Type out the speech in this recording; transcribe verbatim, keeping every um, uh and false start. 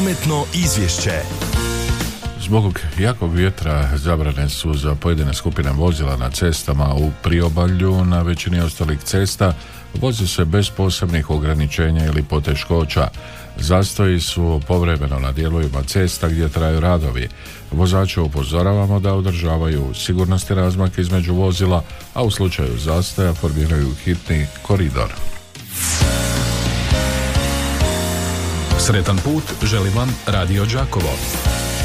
Prometno izvješće. Zbog jakog vjetra zabrane su za pojedine skupine vozila na cestama u priobalju. Na većini ostalih cesta vozi se bez posebnih ograničenja ili poteškoća. Zastoji su povremeno na dijelovima cesta gdje traju radovi. Vozače upozoravamo da održavaju sigurnosni razmak između vozila, a u slučaju zastoja formiraju hitni koridor. Sretan put želi vam Radio Đakovo.